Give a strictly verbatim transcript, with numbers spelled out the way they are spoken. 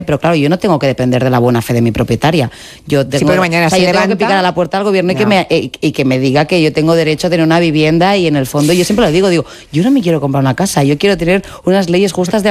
Pero claro, yo no tengo que depender de la buena fe de mi propietaria. Yo tengo, sí, pero mañana o sea, se yo levanta... tengo que picar a la puerta al gobierno y, no. que me, y, y que me diga que yo tengo derecho a tener una vivienda y en el fondo yo siempre lo digo, digo, yo no me quiero comprar una casa, yo quiero tener unas leyes justas de